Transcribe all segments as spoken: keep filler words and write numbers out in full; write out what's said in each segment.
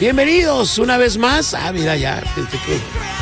Bienvenidos una vez más. Ah, mira ya, desde que...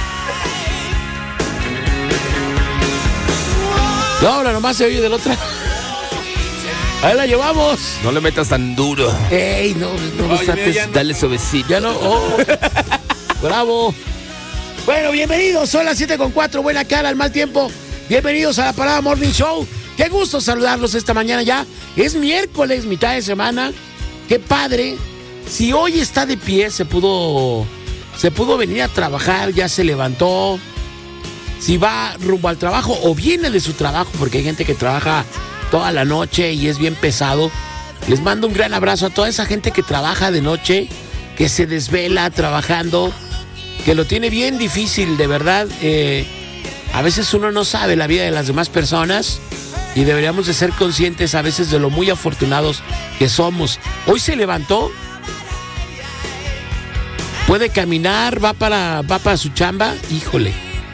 No, no, nomás se oye del otro. Ahí la llevamos. No le metas tan duro. Ey, no, no lo trates. Dale suavecito. Ya no, oh. Bravo. Bueno, bienvenidos, son las siete con cuatro, buena cara al mal tiempo. Bienvenidos a la Parada Morning Show. Qué gusto saludarlos esta mañana ya. Es miércoles, mitad de semana. Qué padre. Si hoy está de pie, se pudo, se pudo venir a trabajar, ya se levantó. Si va rumbo al trabajo o viene de su trabajo, porque hay gente que trabaja toda la noche y es bien pesado. Les mando un gran abrazo a toda esa gente que trabaja de noche, que se desvela trabajando, que lo tiene bien difícil, de verdad. Eh, a veces uno no sabe la vida de las demás personas y deberíamos de ser conscientes a veces de lo muy afortunados que somos. Hoy se levantó, puede caminar, va para, va para su chamba, híjole.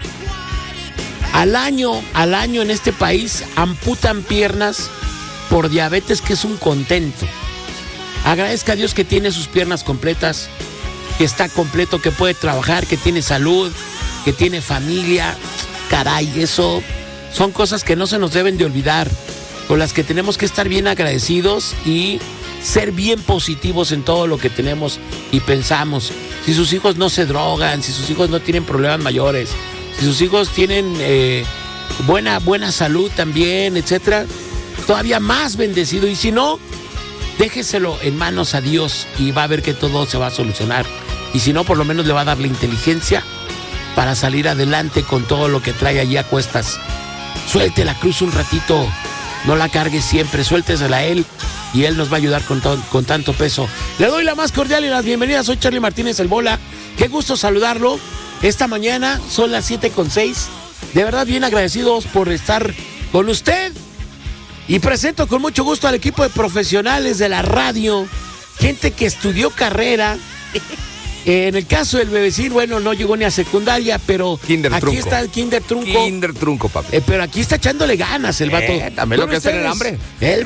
Al año, al año en este país amputan piernas por diabetes, que es un contento. Agradezca a Dios que tiene sus piernas completas, que está completo, que puede trabajar, que tiene salud, que tiene familia. Caray, eso son cosas que no se nos deben de olvidar, con las que tenemos que estar bien agradecidos y ser bien positivos en todo lo que tenemos y pensamos. Si sus hijos no se drogan, si sus hijos no tienen problemas mayores, si sus hijos tienen eh, buena, buena salud también, etcétera, todavía más bendecido. Y si no, déjeselo en manos a Dios y va a ver que todo se va a solucionar. Y si no, por lo menos le va a dar la inteligencia para salir adelante con todo lo que trae allí a cuestas. Suelte la cruz un ratito, no la cargue siempre, suéltesela a Él y Él nos va a ayudar con, to- con tanto peso. Le doy la más cordial y las bienvenidas. Soy Charlie Martínez, el Bola. Qué gusto saludarlo. Esta mañana son las siete con seis. De verdad, bien agradecidos por estar con usted. Y presento con mucho gusto al equipo de profesionales de la radio. Gente que estudió carrera. En el caso del Bebecín, bueno, no llegó ni a secundaria, pero Kinder aquí trunco. está el Kinder Trunco. Kinder trunco, papi. Eh, pero aquí está echándole ganas el vato. Eh, también lo Con que es tener ustedes, hambre. El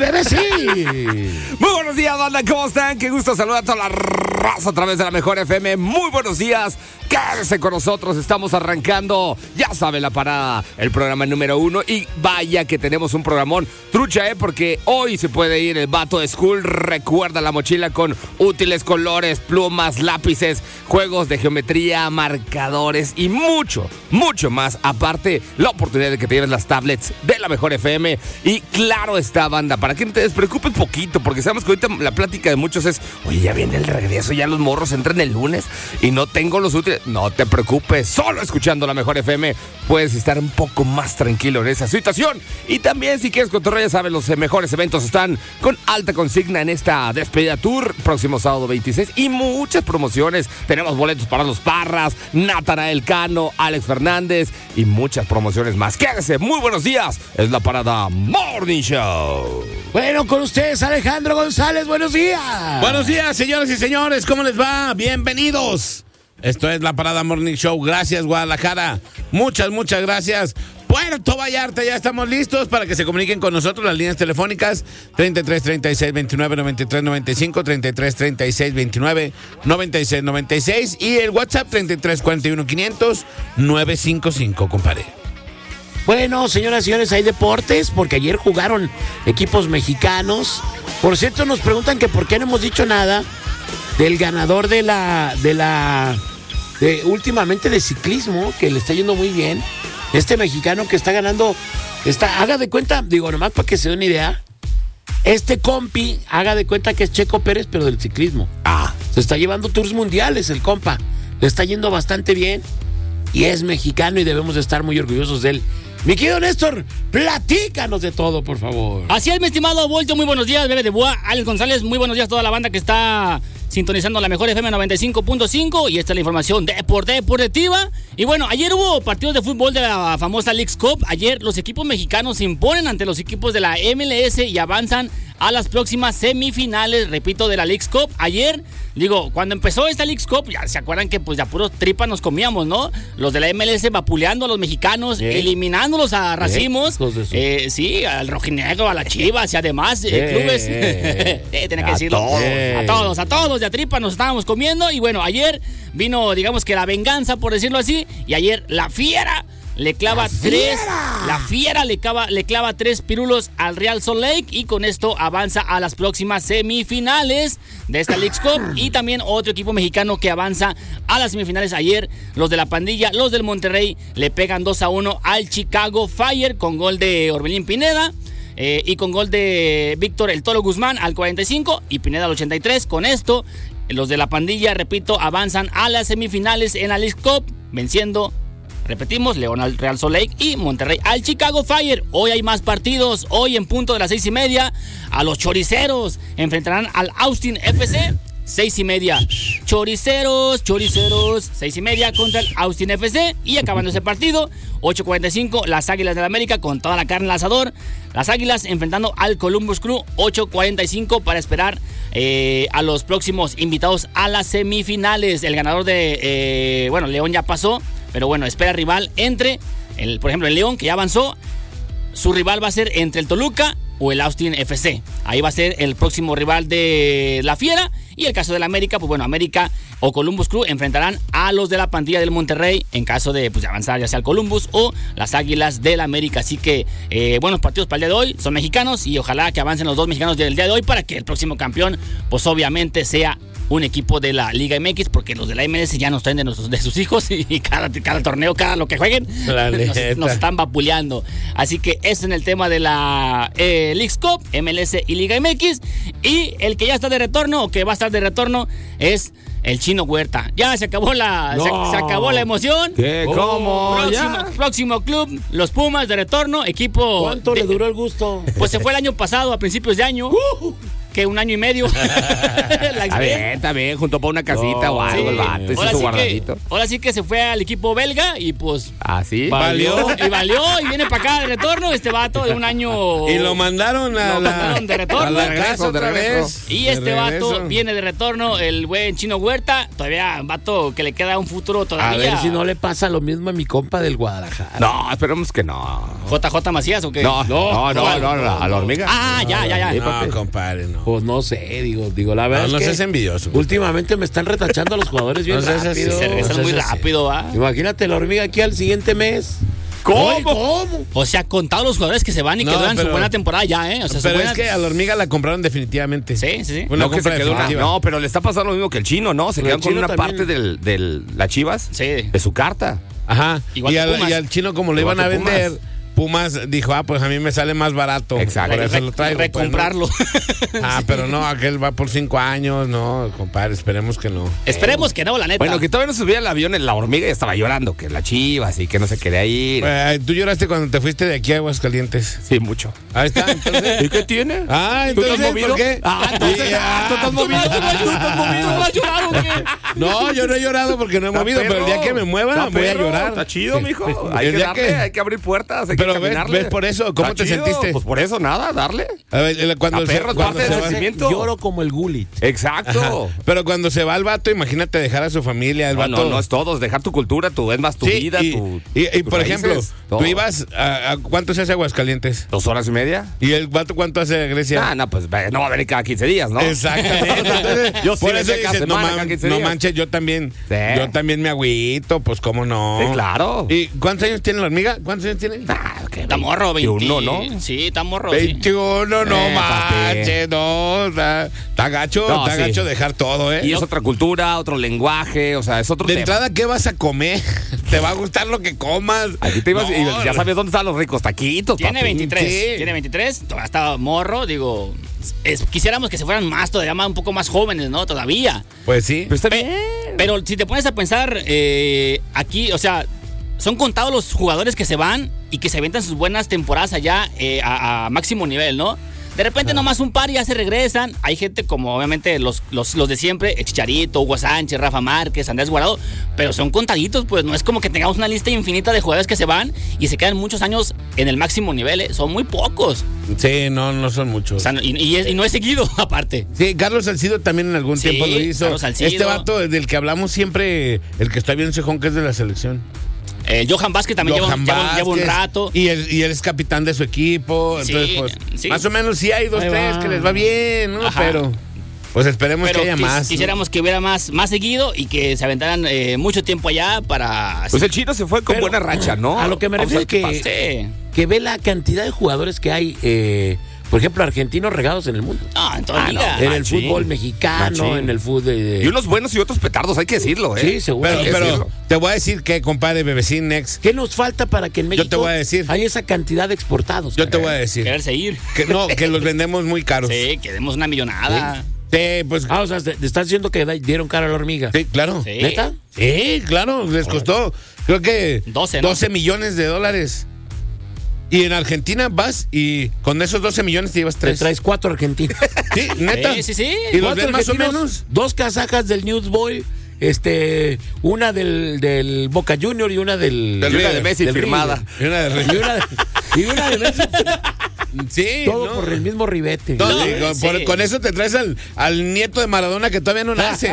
Bebecín. Muy buenos días, banda, ¿cómo están? Qué gusto saludar a toda la raza a través de la Mejor F M. Muy buenos días, quédese con nosotros, estamos arrancando, ya sabe, la parada, el programa número uno. Y vaya que tenemos un programón trucha, ¿eh? Porque hoy se puede ir el vato de school. Recuerda la mochila con útiles, colores, plumas, lápices, juegos de geometría, marcadores y mucho, mucho más. Aparte, la oportunidad de que te lleves las tablets de la Mejor F M. Y claro está, banda, para que no te despreocupes poquito, porque sabemos que ahorita la plática de muchos es, oye, ya viene el regreso, ya los morros entran el lunes y no tengo los útiles. No te preocupes, solo escuchando la Mejor F M puedes estar un poco más tranquilo en esa situación. Y también, si quieres cotorrear, ya sabes, los mejores eventos están con alta consigna en esta despedida tour, próximo sábado veintiséis, y muchas promociones. Tenemos boletos para los Parras, Natanael Cano, Alex Fernández y muchas promociones más. Quédese, muy buenos días, es la Parada Morning Show. Bueno, con ustedes, Alejandro González, buenos días. Buenos días, señoras y señores, ¿cómo les va? Bienvenidos. Esto es la Parada Morning Show. Gracias, Guadalajara. Muchas, muchas gracias. Puerto Vallarta, ya estamos listos para que se comuniquen con nosotros. Las líneas telefónicas treinta y tres, treinta y seis, veintinueve, noventa y tres, noventa y cinco, treinta y tres, treinta y seis, veintinueve, noventa y seis, noventa y seis y el WhatsApp treinta y tres, cuarenta y uno, quinientos, novecientos cincuenta y cinco, compadre. Bueno, señoras y señores, hay deportes, porque ayer jugaron equipos mexicanos. Por cierto, nos preguntan que por qué no hemos dicho nada del ganador de la, de la, de, últimamente de ciclismo, que le está yendo muy bien. Este mexicano que está ganando, está, haga de cuenta, digo, nomás para que se den una idea, este compi, haga de cuenta que es Checo Pérez, pero del ciclismo. Ah, se está llevando tours mundiales el compa, le está yendo bastante bien y es mexicano y debemos de estar muy orgullosos de él. Mi querido Néstor, platícanos de todo, por favor. Así es, mi estimado Voltio, muy buenos días, Bebe de Boa, Alex González, muy buenos días a toda la banda que está sintonizando la Mejor F M noventa y cinco punto cinco, y esta es la información deporte deportiva. Y bueno, ayer hubo partidos de fútbol de la famosa Leagues Cup. Ayer los equipos mexicanos se imponen ante los equipos de la M L S y avanzan a las próximas semifinales, repito, de la Leagues Cup. Ayer, digo, cuando empezó esta Leagues Cup, ya se acuerdan que pues ya puros tripas nos comíamos, ¿no? Los de la M L S vapuleando a los mexicanos, ¿Eh? eliminándolos a racimos, ¿Eh? Eh, sí, al rojinegro, a la Chivas y además eh, clubes, eh, tenía que decirlo, todos. a todos, a todos tacos de atripa nos estábamos comiendo. Y bueno, ayer vino, digamos que la venganza, por decirlo así. Y ayer la fiera le clava ¡La tres. fiera! La fiera le clava, le clava tres pirulos al Real Salt Lake. Y con esto avanza a las próximas semifinales de esta Leagues Cup. Y también otro equipo mexicano que avanza a las semifinales. Ayer los de la pandilla, los del Monterrey, le pegan dos a uno al Chicago Fire con gol de Orbelín Pineda. Eh, y con gol de Víctor El Toro Guzmán al cuarenta y cinco y Pineda al ochenta y tres. Con esto, los de la pandilla, repito, avanzan a las semifinales en la Leagues Cup, venciendo, repetimos, León al Real Salt Lake y Monterrey al Chicago Fire. Hoy hay más partidos. Hoy en punto de las seis y media, a los choriceros enfrentarán al Austin F C. Seis y media. Choriceros, choriceros. Seis y media contra el Austin F C. Y acabando ese partido, ocho cuarenta y cinco, las Águilas del América con toda la carne al asador. Las Águilas enfrentando al Columbus Crew, ocho cuarenta y cinco, para esperar eh, a los próximos invitados a las semifinales. El ganador de, eh, bueno, León ya pasó, pero bueno, espera rival entre, el, por ejemplo, el León, que ya avanzó. Su rival va a ser entre el Toluca o el Austin F C. Ahí va a ser el próximo rival de la Fiera. Y el caso del América, pues bueno, América o Columbus Crew enfrentarán a los de la pandilla del Monterrey en caso de, pues, de avanzar ya sea el Columbus o las Águilas del América. Así que eh, buenos partidos para el día de hoy, son mexicanos y ojalá que avancen los dos mexicanos del día de hoy para que el próximo campeón, pues obviamente sea un equipo de la Liga M X, porque los de la M L S ya nos traen de, nuestros, de sus hijos y, y cada, cada torneo, cada lo que jueguen, nos, nos están vapuleando. Así que eso en el tema de la eh, Leagues Cup, M L S y Liga M X. Y el que ya está de retorno o que va a estar de retorno es el Chino Huerta. Ya se acabó la, No. se, se acabó la emoción. ¿Qué? ¿Cómo? Próximo, ¿Ya? próximo club, los Pumas de retorno, equipo. ¿Cuánto de- le duró el gusto? Pues se fue el año pasado, a principios de año. Que un año y medio. La Está bien, está bien, junto para una casita No, o algo, Sí. el vato, hizo Ahora su sí, que, guardadito. ahora sí que se fue al equipo belga y pues ¿Ah, sí? Valió. y valió y viene para acá de retorno este vato de un año. Y lo mandaron a Lo la, mandaron de retorno. a la De regreso, casa de otra regreso. vez. Y De este vato regreso. viene de retorno, el buen Chino Huerta, todavía un vato que le queda un futuro A todavía. ver si no le pasa lo mismo a mi compa del Guadalajara. No, esperemos que no. J J Macías o qué? No, no, no, ¿Cuál? no, no, a la hormiga. Ah, ya, ya, ya. No, compadre, no. Pues no sé, digo, digo, la verdad No, no es que seas envidioso. últimamente me están retachando a los jugadores bien No seas así, rápido. Se regresan no muy seas así. rápido, ¿va? Imagínate la hormiga aquí al siguiente mes. ¿Cómo? Oye, ¿Cómo? O sea, contado los jugadores que se van y No, que duran su pero- buena temporada ya, ¿eh? O sea, su Pero buena- es que a la hormiga la compraron definitivamente. Sí, sí, sí. Una No, que se compra quedó una- definitiva. no, pero le está pasando lo mismo que el chino, ¿no? Se Pero quedaron el con chino una también. parte del, del las chivas Sí. de su carta. Ajá. Igual y, que al, Pumas. y al chino, como lo Igual iban a que Pumas. vender, Pumas dijo, ah, pues a mí me sale más barato. Exacto. Por eso Re- lo traigo. pues, ¿no? recomprarlo. Ah, pero no, aquel va por cinco años. No, compadre, esperemos que no. Esperemos que no, la neta. Bueno, que todavía no subía el avión, la hormiga ya estaba llorando, que la chivas y que no se quería ir. Eh, Tú lloraste cuando te fuiste de aquí a Aguascalientes. Sí, mucho. Ahí está, entonces. ¿Y qué tiene? Ah, ¿Tú te entonces, has movido? ¿por qué? Ah, entonces, Y- ah, tú te has ¿Tú no movido. has- tú no has- tú no has llorado, o qué? No, yo no he llorado porque no he Está movido, pero el día perro. que me mueva Está voy a perro, llorar. Está chido, mijo. Hay El que día darle, que- hay que abrir puertas, hay Pero que ves- caminarle. ves por eso, ¿cómo Está te chido, sentiste? Pues por eso, nada, darle. A ver, el- cuando A se, perro, es cuando parte se del va, crecimiento. Lloro como el Gulit. Exacto. Ajá. Pero cuando se va el vato, imagínate dejar a su familia, el No, vato. no, no es todo, dejar tu cultura, tu, es más tu Sí, vida, y, tu. y- y, tus por ejemplo, raíces, tú todo. ibas a, a ¿cuánto se hace Aguascalientes? ¿Dos horas y media? ¿Y el vato cuánto hace a Grecia? Ah, no, pues ve, no va a venir cada quince días, ¿no? Exactamente. Entonces, Yo sí por venía eso cada dices, no, semana, man- cada quince no días. manches, yo también. Sí. Yo también me agüito, pues cómo no. Sí, claro. ¿Y cuántos años tiene la hormiga? ¿Cuántos años tiene? Ah, que Está morro, veintiuno, veinte. ¿no? Sí, está morro. sí. veintiuno, no Eh, papi. manches, no. Está, está gacho, No, está sí. gacho dejar todo, ¿eh? Y es otra cultura, otro lenguaje, o sea, es otro De tema. entrada, ¿qué vas a comer? ¿Te va a gustar lo que comas? Aquí te ibas y No, ya sabes dónde están los ricos taquitos, Tiene papi. veintitrés. Sí. Tiene veintitrés. Todavía está morro. Digo, es- quisiéramos que se fueran más, todavía más, un poco más jóvenes, ¿no? Todavía. Pues sí. Pero está Pe- bien. Pero si te pones a pensar, eh, aquí, o sea, son contados los jugadores que se van y que se avientan sus buenas temporadas allá eh, a, a máximo nivel, ¿no? De repente nomás un par y ya se regresan. Hay gente como obviamente los, los, los de siempre, Chicharito, Hugo Sánchez, Rafa Márquez, Andrés Guardado, pero son contaditos, pues no es como que tengamos una lista infinita de jugadores que se van y se quedan muchos años en el máximo nivel, ¿eh? Son muy pocos. Sí, no, no son muchos. O sea, y, y es- y no es seguido, aparte. Sí, Carlos Salcido también en algún Sí, tiempo lo hizo. Carlos Salcido. Este vato del que hablamos siempre, el que está bien cejón, que es de la selección. Eh, Johan Vázquez también lleva, Johan lleva- lleva un Vázquez, rato. Y él, y él es capitán de su equipo. Sí, Entonces, pues, sí. más o menos sí hay dos, Ahí tres va. que les va bien, ¿no? Ajá. Pero Pues esperemos Pero que haya quis- más. ¿no? quisiéramos que hubiera más, más seguido y que se aventaran eh, mucho tiempo allá para... Pues el chino se fue con Pero, buena racha, ¿no? a lo que me Vamos refiero a ver qué que- pasa. Sí. Que ve la cantidad de jugadores que hay, eh, por ejemplo, argentinos regados en el mundo. Ah, en toda Ah, liga. no, en el machín, fútbol mexicano, machín. en el fútbol de... Y unos buenos y otros petardos, hay que decirlo, ¿eh? Sí, seguro. Pero, Hay que pero decirlo. te voy a decir que, compadre, Bebecín Next, ¿Qué nos falta para que en México te voy a decir. haya esa cantidad de exportados? yo te caray? voy a decir. Quererse ir. Que no, que los vendemos muy caros. Sí, que demos una millonada. Sí, pues. Ah, o sea, te, te estás diciendo que da- dieron cara a la hormiga. Sí, claro. Sí. ¿Neta? Sí, claro, les costó, creo que doce, ¿no? doce millones de dólares. Y en Argentina vas y con esos doce millones te llevas Te tres. traes cuatro argentinos. Sí, neta. Sí, sí, sí. Y los Cuatro ves más o argentinos, menos. Dos casajas del Newsboy, este, una del, del Boca Junior y una del... Del River, de Messi del firmada. Y una de- River. Y una de, y una de Messi. Sí, Todo ¿no? por el mismo ribete. No, No, sí, con, sí. por- con eso te traes al, al nieto de Maradona que todavía no nace.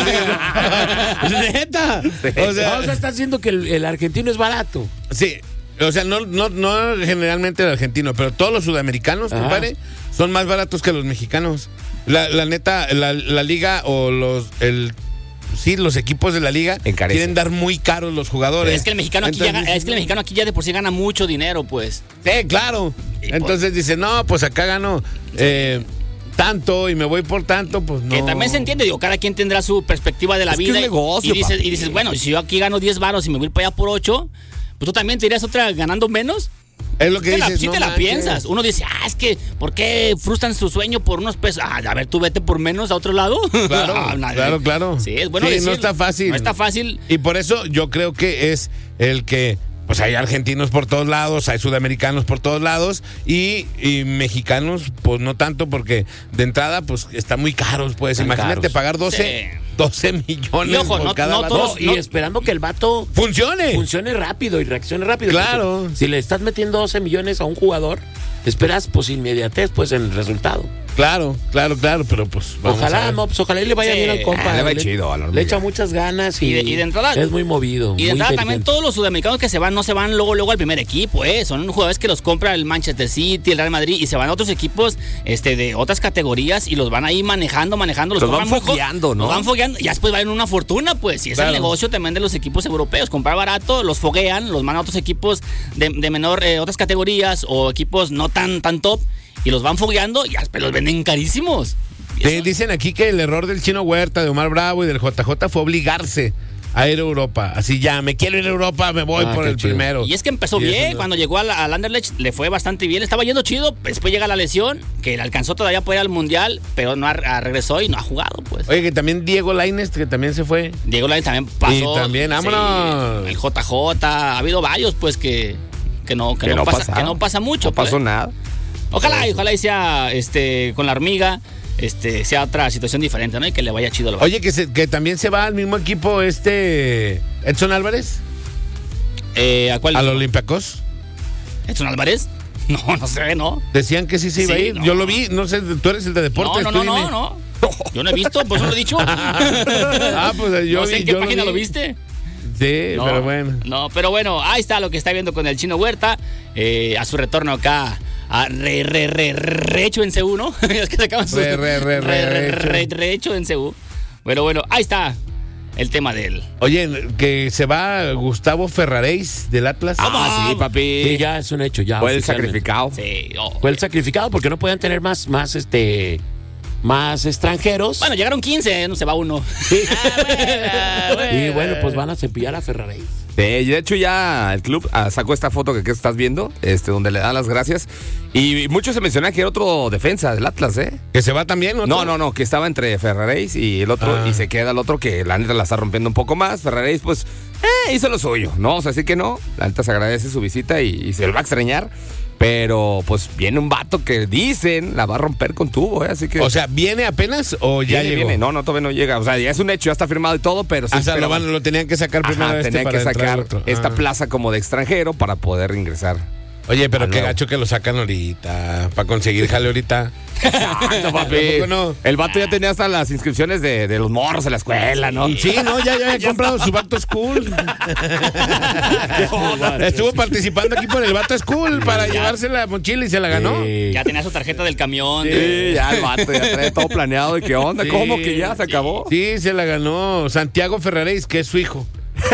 Neta. O sea, Ah, o sea, estás diciendo que el, el argentino es barato. sí. O sea, no, no, no generalmente el argentino, pero todos los sudamericanos, Ajá. compadre, son más baratos que los mexicanos. La, la neta, la, la liga o los el sí, los equipos de la liga Encarecen. quieren dar muy caros los jugadores. Es que el mexicano aquí ya Entonces, ga- es que el mexicano aquí ya de por sí gana mucho dinero, pues. Sí, claro. Y Entonces dice, no, pues acá gano eh, tanto y me voy por tanto, pues no. Que también se entiende, digo, cada quien tendrá su perspectiva de la Es que vida. es y- negocio, y, dices, papi. y dices, bueno, si yo aquí gano diez varos y me voy para allá por ocho, pues tú también te irías otra ganando menos. Es lo que Te la- dices, sí no te la manches. piensas. Uno dice, ah, es que, ¿por qué frustran su sueño por unos pesos? Ah, a ver, tú vete por menos a otro lado. Claro, Ah, nadie. claro, claro. Sí, es bueno Sí, decir. no está fácil. No está fácil. Y por eso yo creo que es el que, pues hay argentinos por todos lados, hay sudamericanos por todos lados y, y mexicanos, pues no tanto, porque de entrada, pues están muy caros, pues. Están Imagínate caros. pagar doce, Sí. doce millones Y ojo, por no- cada no vato. todo- Y no. esperando que el vato ¡Funcione! funcione rápido y reaccione rápido. Claro. Porque Si le estás metiendo doce millones a un jugador, esperas pues inmediatez pues en el resultado. Claro, claro, claro, pero pues vamos a Ojalá, ver. no, pues ojalá y le vaya Sí. bien al compa. Ah, le va chido a la hormiga. Le echa muchas ganas y, Y de- y de entrada- es muy movido. Y de muy entrada también inteligente. todos los sudamericanos que se van no se van luego luego al primer equipo, eh. Son jugadores que los compra el Manchester City, el Real Madrid y se van a otros equipos este de otras categorías y los van ahí manejando, manejando, los, Los van compran muy jo- fogueando, ¿no? Los van fogueando y ya después valen una fortuna, pues. Y es Claro. el negocio también de los equipos europeos, comprar barato, los foguean, los mandan a otros equipos de, de menor eh, otras categorías o equipos no tan tan top y los van fogueando y ya después los venden carísimos. Y Eh, eso- dicen aquí que el error del Chino Huerta, de Omar Bravo y del J J fue obligarse a ir a Europa. Así ya, me quiero ir a Europa, me voy Ah, por qué el chido. primero. Y es que empezó Y eso bien, no- cuando llegó al, al Anderlecht le fue bastante bien, estaba yendo chido, después llega la lesión, que le alcanzó todavía para ir al Mundial, pero no ha- ha- regresó y no ha jugado, pues. Oye, que también Diego Lainez, que también se fue. Diego Lainez también pasó. Y también, sí, vámonos. el J J, ha habido varios, pues, que, que, no, que, Que no, no pasa, pasaron. que no pasa mucho. No pasó pues. nada. Ojalá, y ojalá y sea este, con la hormiga, este, sea otra situación diferente, ¿no? Y que le vaya chido al Oye, que, se- que también se va al mismo equipo este Edson Álvarez, eh, ¿A cuál? al Olympiacos. ¿Edson Álvarez? No, no sé, ¿no? Decían que sí se iba Sí, a ir. no. Yo lo vi, no sé, tú eres el de deportes. no, tú no, no, dime. no, no. Yo no he visto, por eso lo he dicho. Ah, pues yo no sé vi, en qué yo página vi. lo viste. Sí, No, pero bueno. No, pero bueno, ahí está lo que está viendo con el Chino Huerta. eh, a su retorno acá. A re, re, re, rehecho en C U, ¿no? Es que sacaban su- Re, re, re, re, re, rehecho. re, rehecho en C U. Pero bueno, ahí está el tema de él. Oye, que se va Gustavo Ferraréis del Atlas. Ah, sí, papi. Sí, ya es un hecho, ya. Fue el oficialmente. sacrificado. Sí, oh. Fue el sacrificado porque no podían tener más, más, este, más extranjeros. Bueno, llegaron quince, no se va uno. Sí. Ah, Y bueno, pues van a cepillar a Ferrari. Sí, y de hecho ya el club ah, sacó esta foto que, que estás viendo, este, donde le dan las gracias. Y mucho se menciona que era otro defensa del Atlas, ¿eh? Que se va también, ¿no? No, no, no, que estaba entre Ferraréis y el otro, Ah. y se queda el otro que la neta la está rompiendo un poco más. Ferraréis, pues, eh, hizo lo suyo, ¿no? O sea, así que no, la neta se agradece su visita y, y se lo va a extrañar. Pero, pues, viene un vato que dicen la va a romper con tubo, ¿eh? Así que. O sea, ¿viene apenas o ya viene, llegó? viene. No, no, todavía no llega. O sea, ya es un hecho, ya está firmado y todo, pero sí. O sea, lo, esperaban- van- lo tenían que sacar primero Ajá, este tenían para que entrar sacar al otro. esta Ah. plaza como de extranjero para poder ingresar Oye, pero Ah, qué no. gacho que lo sacan ahorita. Para conseguir jale ahorita. Exacto, papi. ¿A poco no? El vato ya tenía hasta las inscripciones de, de los morros en la escuela, ¿no? Sí, no, ya, ya había comprado su Vato School. Estuvo participando aquí por el Vato School para llevarse la mochila y se la ganó. Sí. Ya tenía su tarjeta del camión. Sí, ya el vato ya trae todo planeado. ¿Y qué onda? Sí. ¿Cómo que ya se acabó? Sí, se la ganó Santiago Ferraréis, que es su hijo.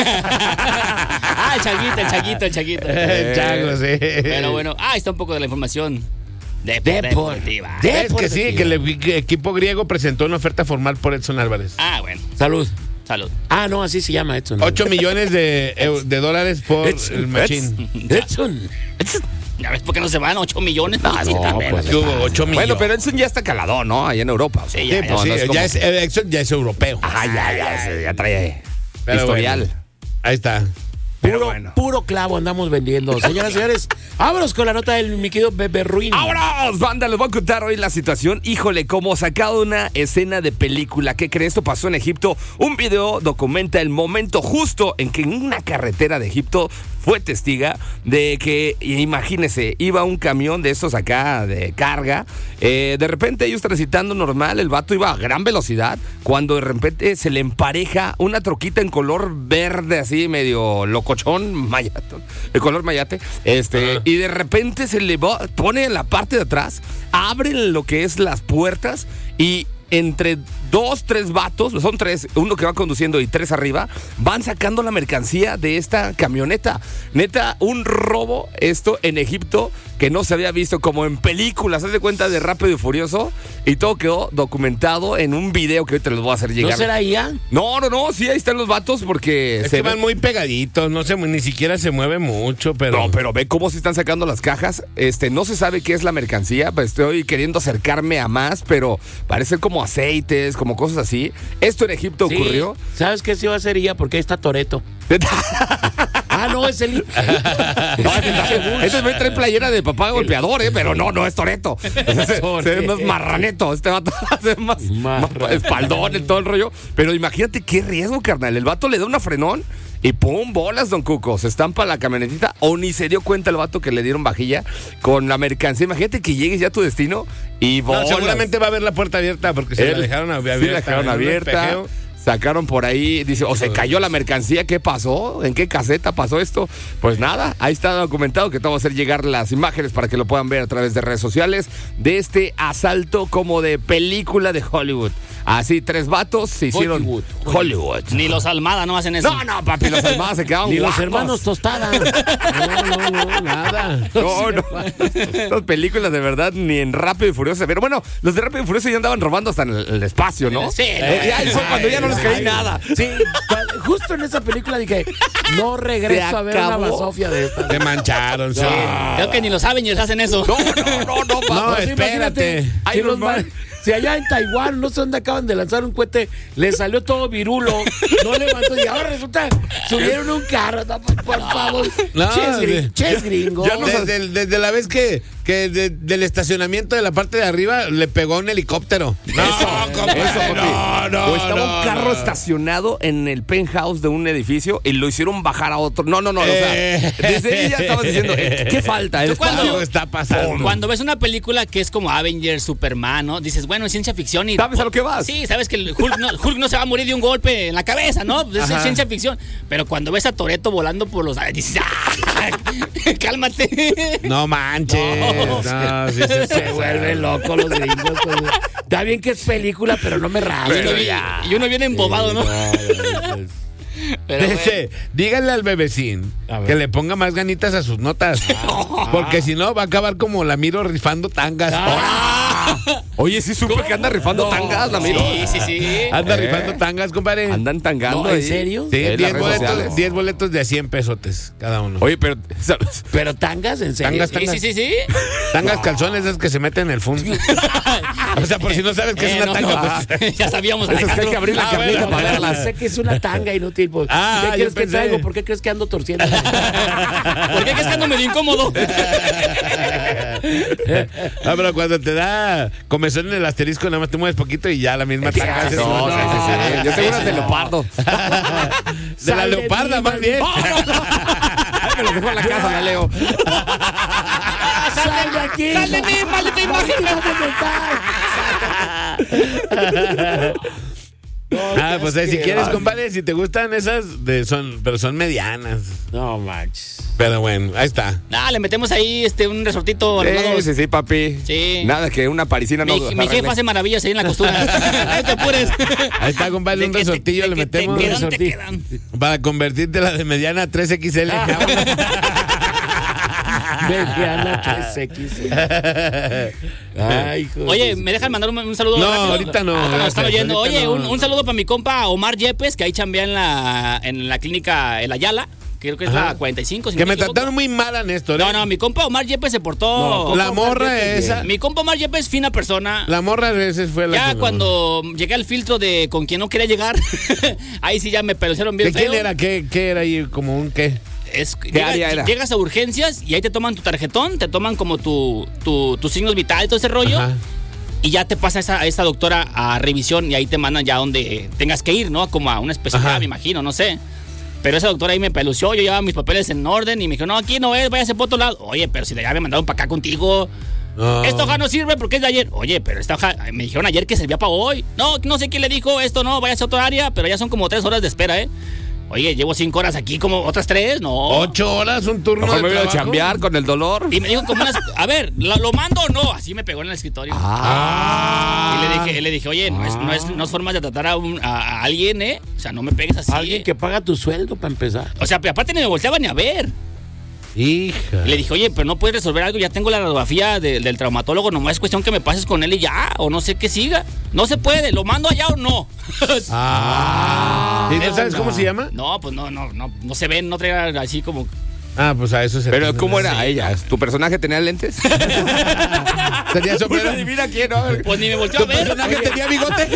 Ah, el chaguito, el chaguito, el chaguito. El Chago, sí. Pero bueno, ah, está un poco de la información de Depor- deportiva. de- Es que sí, que el equi- equipo griego presentó una oferta formal por Edson Álvarez. Ah, bueno, Salud. salud. Ah, no, así se llama Edson. ocho millones de, eu- de dólares por Edson, el machín. Edson. ¿Ya ves por qué no se van? ¿ocho millones? No, sí, también. pues, Que hubo ocho millones. Bueno, pero Edson ya está calado, ¿no? Allá en Europa. O sea, Sí, Sí, ya, pues no, sí, no es como- ya es, eh, Edson ya es europeo. Ajá, ya, ya, ya, ya trae Pero historial. bueno, ahí está. Pero Puro, bueno. puro clavo andamos vendiendo. Señoras y señores, vámonos con la nota del mi querido Bebe Ruin. ¡Vámonos, banda! Les voy a contar hoy la situación. Híjole, como sacado una escena de película. ¿Qué creen? Esto pasó en Egipto. Un video documenta el momento justo en que en una carretera de Egipto fue testiga de que, imagínense, iba un camión de estos acá de carga. Eh, de repente ellos transitando normal, el vato iba a gran velocidad. Cuando de repente se le empareja una troquita en color verde, así medio locochón, mayate, el color mayate. Este, Ajá. y de repente se le va- pone en la parte de atrás, abren lo que es las puertas y entre dos, tres vatos, son tres, uno que va conduciendo y tres arriba, van sacando la mercancía de esta camioneta. Neta, un robo esto en Egipto que no se había visto como en películas, haz de cuenta de Rápido y Furioso, y todo quedó documentado en un video que ahorita les voy a hacer llegar. ¿No será ella? No, no, no, sí, ahí están los vatos porque Es se que ve- van muy pegaditos, no se, ni siquiera se mueve mucho, pero... No, pero ve cómo se están sacando las cajas. Este, no se sabe qué es la mercancía. Pues estoy queriendo acercarme a más, pero parece como aceites, como cosas así. Esto en Egipto Sí. ocurrió. ¿Sabes qué sí va a ser ella? Porque ahí está Toreto. Ah, no, es el. No, este, este me trae playera de papá golpeador, ¿eh? Pero no, no es Toreto. Se, se ve más marraneto. Este vato se ve más, más Marra- espaldón y todo el rollo. Pero imagínate qué riesgo, carnal. El vato le da una frenón y pum, bolas, don Cuco. Se estampa la camionetita o ni se dio cuenta el vato que le dieron vajilla con la mercancía. Imagínate que llegues ya a tu destino y No, bolas. seguramente va a haber la puerta abierta porque se Él- la dejaron abierta. Sí, la dejaron en un abierta. espejeo. Sacaron por ahí, dice, o se cayó la mercancía, ¿qué pasó? ¿En qué caseta pasó esto? Pues nada, ahí está documentado que te vamos a hacer llegar las imágenes para que lo puedan ver a través de redes sociales de este asalto como de película de Hollywood. Así, tres vatos se hicieron Hollywood. Hollywood. Ni los Almada no hacen eso. No, no, papi, los hermanos se quedaron Ni los guapos. hermanos Tostada. No, no, no, nada. No, no. Estas películas de verdad ni en Rápido y Furioso. Pero bueno, los de Rápido y Furioso ya andaban robando hasta en el, el espacio, ¿no? Sí, Eh, ya ahí fue cuando ya no les caí nada. Sí, cua- justo en esa película dije, no regreso Se a ver una acabó. basofia de esta. Se mancharon, sí. Creo que ni los Avengers hacen eso. No, no, no, no, papá. No, Pues espérate. imagínate, Si, Iron los Man. man- si allá en Taiwán, no sé dónde acaban de lanzar un cohete, le salió todo virulo, no levantó y ahora resulta, subieron un carro, no, por, por favor. No, ches, gri- de- ches gringo. ya no sé- Desde, el- desde la vez que, que de- del estacionamiento de la parte de arriba le pegó un helicóptero. No, compadre, Eso, papi. no, no, o estaba no, un carro no. estacionado en el penthouse de un edificio y lo hicieron bajar a otro. No, no, no. O sea, Eh. desde ahí ya estabas diciendo, eh, ¿qué falta? El ¿Tú cuándo? espacio. Algo está pasando. Cuando ves una película que es como Avengers, Superman, ¿no? Dices, bueno, es ciencia ficción y... ¿Sabes a lo que vas? Sí, sabes que el Hulk no, Hulk no se va a morir de un golpe en la cabeza, ¿no? Pues es Ajá. ciencia ficción. Pero cuando ves a Toretto volando por los aires, dices, ¡ah! ¡Cálmate! No manches. No. No, sí, sí, sí, Se vuelven locos los gringos. pues. Está bien que es película, pero no me Y uno, rayo. vi- y uno viene embobado, ¿no? Pero bueno. Dice, díganle al bebecín A ver. que le ponga más ganitas a sus notas. Porque si no, va a acabar como la miro rifando tangas. Oye, sí supe que anda rifando tangas, la miro. Sí, sí, sí. Anda Eh. rifando tangas, compadre. Andan tangando. No, ¿en ahí. serio? Sí, En las diez redes boletos, sociales. diez boletos de a cien pesotes cada uno. Oye, pero, ¿sabes? Pero tangas, en serio. Tangas, Sí, tangas. sí, sí, sí. Tangas calzones es que se meten en el fondo. O sea, por si no sabes que es Eh, una no, tanga. no. Pues. Ya sabíamos, Esas que hay Alejandro. que abrir la Ah, carnita bueno, para bueno. verlas. Sé que es una tanga inútil. Pues. Ah, ¿Qué yo crees que pensé. traigo? ¿Por qué crees que ando torciendo? ¿Por qué crees que ando medio incómodo? Ah, pero cuando te da comezón en el asterisco, nada más te mueves poquito y ya la misma tanga. hace su- No, sí, sí, sí. Yo tengo unas de leopardo. De la Sale leoparda, bien, más bien. mal- me las dejó en la casa, la leo. ¡Sal de aquí! ¡Sal de mí, maldita imagen! Ah, pues eh, si quieres, compadre, si te gustan esas, de, son, pero son medianas. No manches. Pero bueno, ahí está. Ah, le metemos ahí este un resortito a los Sí, lados. sí, sí, papi. Sí. Nada que una parisina no. Mi, mi arregle. jefa hace maravillas ahí en la costura. No te apures. Ahí está, compadre, un De que te- resortillo de le que te metemos. quedan, te resortillo. quedan. Para convertirte la de mediana a tres equis ele. Mediana tres equis. Ay, hijo. Oye, ¿me dejan mandar un, un saludo? No, rápido? ahorita no. Ah, nos están oyendo. Ahorita Oye, no. un, un saludo para mi compa Omar Yepes, que ahí chambea en la, en la clínica El Ayala. Creo que es Ajá. la cuarenta y cinco. Si Que no me equivoco. trataron muy mal a Néstor. ¿eh? No, no, mi compa Omar Yepes se portó. No, La morra esa. Mi compa Omar Yepes, fina persona. La morra a veces fue la Ya que me- cuando llegué al filtro de con quien no quería llegar, ahí sí ya me pelucearon bien ¿De feo. quién era? ¿Qué, ¿Qué era ahí? ¿Como un qué? Es, ¿Qué llega- área era? Llegas a urgencias y ahí te toman tu tarjetón, te toman como tu, tu, tus signos vitales y todo ese rollo. Ajá. Y ya te pasa esa, esa doctora a revisión y ahí te mandan ya donde tengas que ir, ¿no? Como a una especialidad, Ajá. me imagino, no sé. Pero esa doctora ahí me pelució, yo llevaba mis papeles en orden y me dijo, no, aquí no es, váyase por otro lado. Oye, pero si ya me mandaron para acá contigo. No. Esta hoja no sirve porque es de ayer. Oye, pero esta hoja, me dijeron ayer que servía para hoy. No, no sé quién le dijo esto, no, váyase a otra área, pero ya son como tres horas de espera, ¿eh? Oye, llevo cinco horas aquí, como otras tres, no. Ocho horas, un turno Mejor de me voy a trabajo. chambear con el dolor. Y me dijo como unas, a ver, ¿lo, lo mando o no? Así me pegó en el escritorio. Ah. Y le dije, le dije, oye, no es, no es, no es forma de tratar a, un- a- a alguien, ¿eh? O sea, no me pegues así. Alguien que paga tu sueldo para empezar. O sea, pero aparte ni me volteaba ni a ver. Hija. Y le dije, oye, pero no puedes resolver algo, ya tengo la radiografía de- del traumatólogo, nomás es cuestión que me pases con él y ya, o no sé qué siga. No se puede, ¿lo mando allá o no? Ah. ¿Y no Eso sabes no. cómo se llama? No, pues no, no, no, no se ven, no trae así como... Ah, pues a eso se Pero ¿cómo era Sí. ella? ¿Tu personaje tenía lentes? ¿Tenía sombrero? Adivina quién, ¿no? Pues ni me volteó a ¿Tu ver. personaje tenía bigote?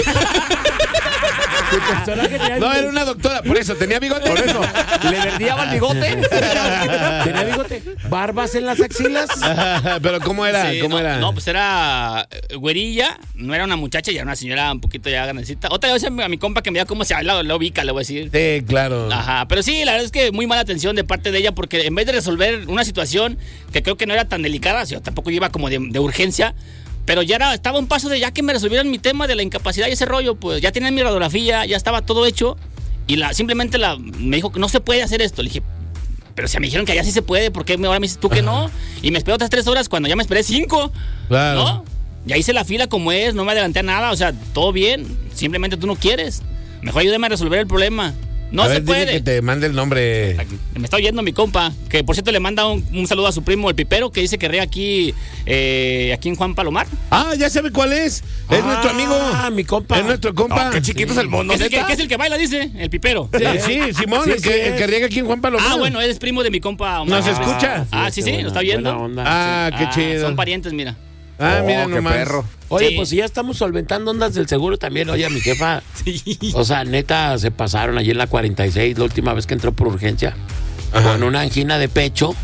No, era una doctora, por eso, tenía bigote. Por eso. ¿Le verdiaba el bigote? ¿Tenía bigote? ¿Barbas en las axilas? Pero ¿cómo era? Sí, ¿Cómo no, era? No, pues era eh, güerilla, no era una muchacha, ya era una señora un poquito ya grandecita. Otra vez a mi, a mi compa que me da cómo se habla, lo ubica, le voy a decir. Sí, claro. Ajá, pero sí, la verdad es que muy mala atención de parte de ella porque en vez de resolver una situación que creo que no era tan delicada, yo tampoco iba como de, de urgencia, pero ya era, estaba a un paso de ya que me resolvieran mi tema de la incapacidad y ese rollo, pues ya tenían mi radiografía, ya estaba todo hecho y la simplemente la, me dijo que no se puede hacer esto. Le dije, pero si me dijeron que allá sí se puede, ¿por qué ahora me dices tú que no? Y me esperé otras tres horas cuando ya me esperé cinco. Claro. ¿No? Ya hice la fila como es, no me adelanté a nada, o sea, todo bien, simplemente tú no quieres. Mejor ayúdame a resolver el problema. No a se ver, dile puede. que te mande el nombre. Me está oyendo mi compa, que por cierto le manda un, un saludo a su primo, el Pipero, que dice que rea aquí, eh, aquí en Juan Palomar. Ah, ya sabe cuál es. Es Ah, nuestro amigo. mi compa. Es nuestro compa. No, qué chiquito es el mundo, Que es, el que, ¿neta? que es el que baila, dice, el Pipero. Sí, sí, Simón, Sí, el, sí que, el es. que riega aquí en Juan Palomar. Ah, bueno, él es primo de mi compa. Omar. ¿Nos escucha? Ah, sí, sí, qué lo está buena- viendo. buena onda. Ah, qué chido. Son parientes, mira. Ah, Oh, mira qué nomás. perro. Oye, Sí. pues si ya estamos solventando ondas del seguro también. Oye, mi jefa, Sí. o sea, neta, se pasaron allí en la cuarenta y seis, la última vez que entró por urgencia, Ajá. con una angina de pecho.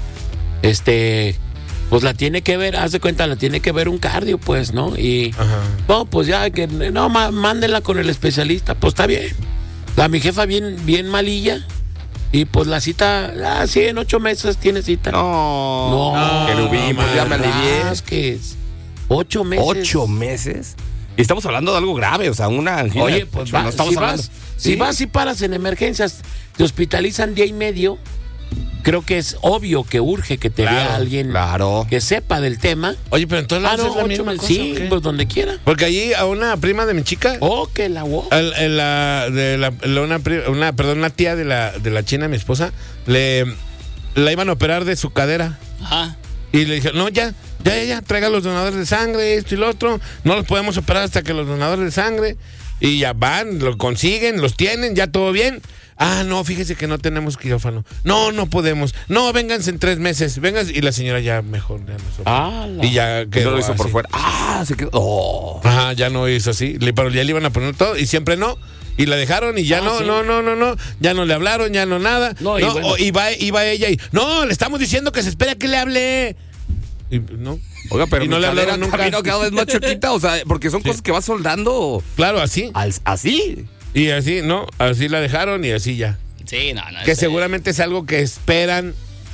Este, pues la tiene que ver, haz de cuenta, la tiene que ver un cardio, pues, ¿no? Y, Ajá. no, pues ya, que no, má- mándenla con el especialista, pues está bien. La mi jefa bien, bien malilla. Y pues la cita, ah, sí, en ocho meses tiene cita. No. No, Querubín, pues ya me alivié. Es que es ocho meses. ¿Ocho meses? Y estamos hablando de algo grave, o sea, una angina. Oye, pues no va- estamos si, hablando. vas, si vas y paras en emergencias, te hospitalizan día y medio, creo que es obvio que urge que te Claro, vea alguien claro. que sepa del tema. Oye, pero entonces Ah, haces no, la ocho misma meses. cosa, Sí, ¿o qué? pues donde quiera. Porque allí a una prima de mi chica, Oh, que la wo- al- en la, de la, la- una, pri- una, perdón, una tía de la, de la china, mi esposa, le la iban a operar de su cadera. Ajá. Y le dije, no, ya, ya, ya, ya, traiga los donadores de sangre, esto y lo otro. No los podemos operar hasta que los donadores de sangre. Y ya van, lo consiguen, los tienen, ya todo bien. Ah, no, fíjese que no tenemos quirófano. No, no podemos. No, vénganse en tres meses. Vénganse. Y la señora ya mejor ya nos operó. Ah, la- Y ya Que no quedó lo hizo por así. fuera. Ah, se quedó. Oh. Ajá, ya no hizo así. Le- Pero ya le iban a poner todo y siempre no. Y la dejaron y ya Ah, no, sí. no, no, no, no. Ya no le hablaron, ya no nada. No, y No, bueno. o- y va, y va ella y, no, le estamos diciendo que se espera que le hable. Y no. Oiga, pero Y no mi le cadera hablaron nunca. camino cada vez más chiquita, o sea, porque son cosas que vas soldando Claro, así. al- así. Y así, ¿no? Así la dejaron y así ya. Sí, no, no. Que ese- seguramente es algo que esperan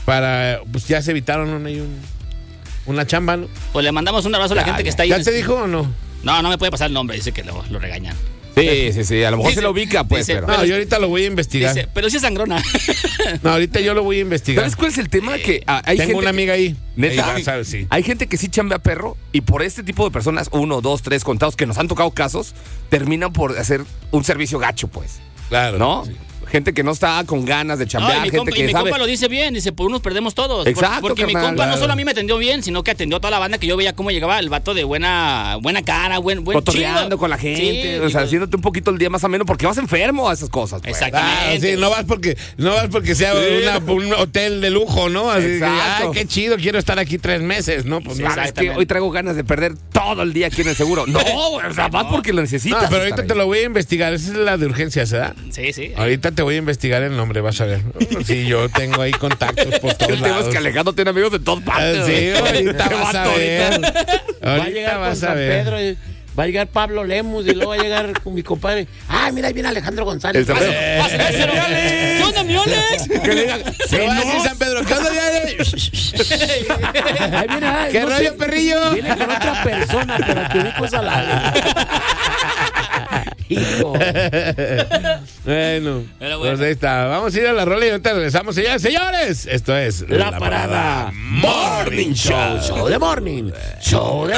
para, pues ya se evitaron una, un, una chamba, ¿no? Pues le mandamos un abrazo a la Ya, gente que está ahí. ¿Ya te dijo o no? No, no me puede pasar el nombre, dice que lo, lo regañan. Sí, sí, sí, a lo mejor Dice- se lo ubica, pues, dice, pero... No, yo ahorita lo voy a investigar. Dice, pero sí es sangrona. No, ahorita yo lo voy a investigar. ¿Sabes cuál es el tema? Que ah, hay Tengo gente una que- amiga ahí. ¿Neta? Ahí va, sabes, sí. Hay gente que sí chambea perro y por este tipo de personas, uno, dos, tres contados que nos han tocado casos, terminan por hacer un servicio gacho, pues. Claro. ¿No? Sí. Gente que no está con ganas de No, chambear, y mi, gente compa, y que mi sabe... compa lo dice bien, dice, por unos perdemos todos. Exacto, Por- Porque mi carnal, compa no claro. solo a mí me atendió bien, sino que atendió a toda la banda que yo veía cómo llegaba el vato de buena buena cara, buen, buen cotorreando chido. con la gente, Sí, o sea, digo, haciéndote un poquito el día más ameno porque vas enfermo a esas cosas. Pues. Exactamente. Ah, sí, no vas porque no vas porque sea Sí, una- no. un hotel de lujo, ¿no? Así que, Exacto. ay, qué chido, quiero estar aquí tres meses, ¿no? Pues Sí, no. ¿sabes qué? exactamente. Hoy traigo ganas de perder todo el día aquí en el seguro. No, güey, o sea, vas porque lo No, necesitas. pero ahorita estar te ahí. lo voy a investigar. Esa es la de urgencias, ¿verdad? Sí, sí. Ahorita te voy a investigar el nombre, vas a ver. Sí, yo tengo ahí contactos por todos El tema es lados. que Alejandro tiene amigos de todas Ah, partes. sí, güey. ahorita Qué vas a vato ver. ahorita. Va a Ahorita llegar con vas a San ver. Pedro, y va a llegar Pablo Lemus y luego va a llegar con mi compadre. Ay, mira, ahí viene Alejandro González. El San Pedro. Pásale, pásale. ¿Qué onda, mi Alex? Que le digan, Se va a decir San Pedro, ¿qué onda, ya? Ahí viene, ay, ¿Qué no rollo, sé, perrillo? Viene con otra persona, pero que ubico es a la... Hijo. Bueno, Pero bueno. pues ahí está. Vamos a ir a la rola y ahorita regresamos. Señores, señores, esto es La, parada Morning Show. Show de Morning. Show de